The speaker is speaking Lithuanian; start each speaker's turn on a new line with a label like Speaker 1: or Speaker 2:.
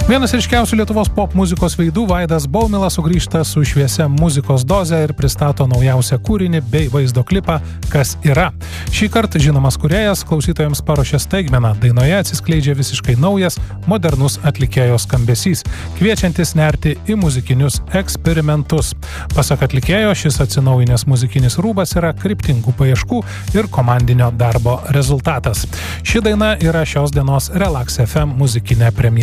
Speaker 1: Vienas ryškiausių Lietuvos pop muzikos veidų Vaidas Baumilas sugrįžta su šviesia muzikos doze ir pristato naujausią kūrinį bei vaizdo klipą Kas yra. Šį kartą žinomas kūrėjas klausytojams paruošė staigmeną. Dainoje atsiskleidžia visiškai naujas, modernus atlikėjo skambesys, kviečiantis nerti į muzikinius eksperimentus. Pasak atlikėjo, šis atsinaujinęs muzikinis rūbas yra kryptingų paieškų ir komandinio darbo rezultatas. Ši daina yra šios dienos Relax FM muzikinė premjera.